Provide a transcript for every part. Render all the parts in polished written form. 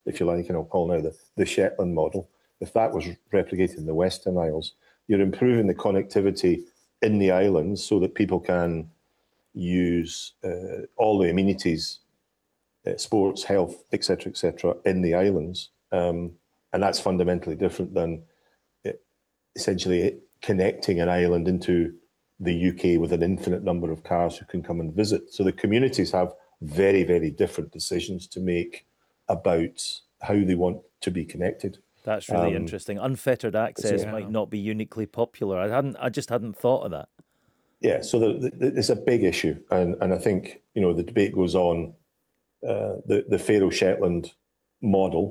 if you like, and I'll call now the Shetland model, if that was replicated in the Western Isles, you're improving the connectivity in the islands so that people can use all the amenities, sports, health, etc., in the islands. And that's fundamentally different than essentially connecting an island into the UK with an infinite number of cars who can come and visit. So the communities have very, very different decisions to make about how they want to be connected. That's really interesting. Unfettered access might not be uniquely popular. I just hadn't thought of that. Yeah, so it's a big issue, and I think the debate goes on. The Faroe Shetland model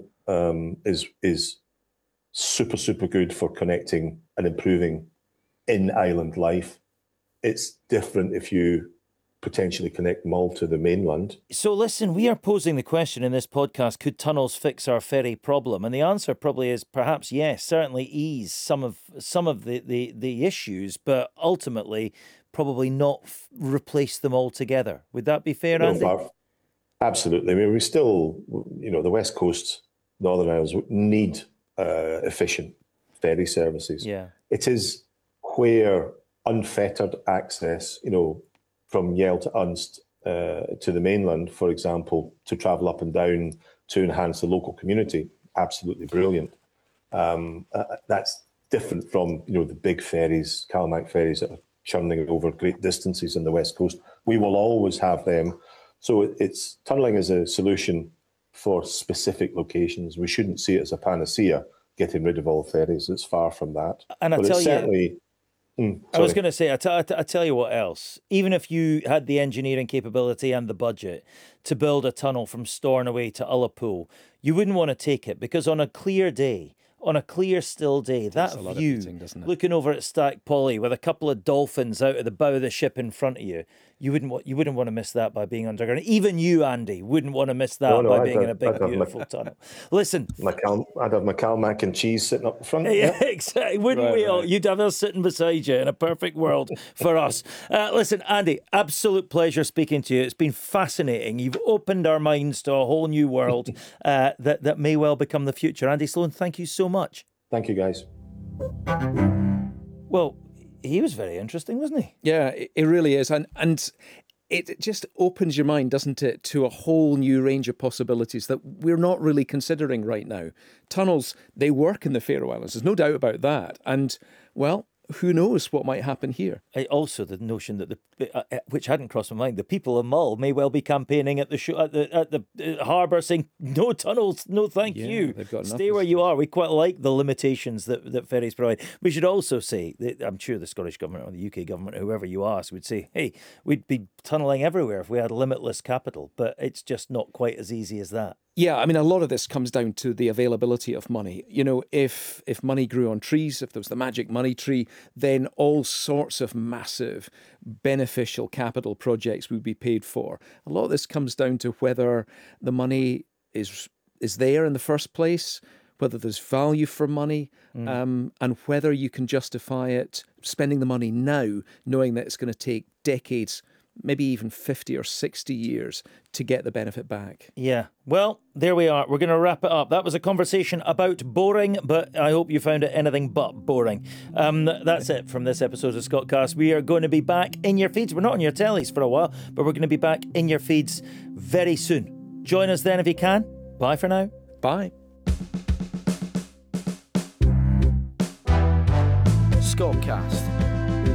is super good for connecting and improving in-island life. It's different if you potentially connect Mull to the mainland. So listen, we are posing the question in this podcast, could tunnels fix our ferry problem? And the answer probably is perhaps yes, certainly ease some of the issues, but ultimately probably not replace them altogether. Would that be fair, Andy? Absolutely. I mean, we still, the West Coast, Northern Isles need efficient ferry services. Yeah. It is where unfettered access, from Yale to Unst to the mainland, for example, to travel up and down to enhance the local community, absolutely brilliant. That's different from, the big ferries, Calamac ferries that are churning over great distances in the West Coast. We will always have them. So tunneling is a solution for specific locations. We shouldn't see it as a panacea, getting rid of all ferries. It's far from that. And I tell you, I was going to say, I tell you what else. Even if you had the engineering capability and the budget to build a tunnel from Stornoway to Ullapool, you wouldn't want to take it, because on a clear day, on a clear, still day, that view, looking over at Stack Polly with a couple of dolphins out of the bow of the ship in front of you, you wouldn't want to miss that by being underground. Even you, Andy, wouldn't want to miss that by being in a big, beautiful tunnel. Listen, I'd have my Calamac and cheese sitting up front. Yeah, exactly. Wouldn't we all? You'd have us sitting beside you in a perfect world for us. Listen, Andy, absolute pleasure speaking to you. It's been fascinating. You've opened our minds to a whole new world that may well become the future. Andy Sloan, thank you so much. Thank you, guys. Well, he was very interesting, wasn't he? Yeah, it really is. And it just opens your mind, doesn't it, to a whole new range of possibilities that we're not really considering right now. Tunnels, they work in the Faroe Islands. There's no doubt about that. And, well, who knows what might happen here. Also, the notion that which hadn't crossed my mind, the people of Mull may well be campaigning at the harbour saying, no tunnels, no thank you. Stay where you are. We quite like the limitations that ferries provide. We should also say, that I'm sure the Scottish Government or the UK Government, whoever you ask, would say, hey, we'd be tunnelling everywhere if we had limitless capital, but it's just not quite as easy as that. Yeah, I mean, a lot of this comes down to the availability of money. If money grew on trees, if there was the magic money tree, then all sorts of massive beneficial capital projects would be paid for. A lot of this comes down to whether the money is there in the first place, whether there's value for money, and whether you can justify it, spending the money now, knowing that it's going to take decades, maybe even 50 or 60 years to get the benefit back. Yeah. Well, there we are. We're going to wrap it up. That was a conversation about boring, but I hope you found it anything but boring. That's it from this episode of Scottcast. We are going to be back in your feeds. We're not on your tellies for a while, but we're going to be back in your feeds very soon. Join us then if you can. Bye for now. Bye. Scottcast.